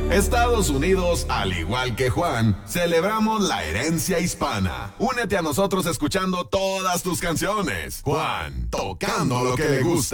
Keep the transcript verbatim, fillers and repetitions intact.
Estados Unidos, al igual que Juan, celebramos la herencia hispana. Únete a nosotros escuchando todas tus canciones. Juan, tocando lo que le gusta.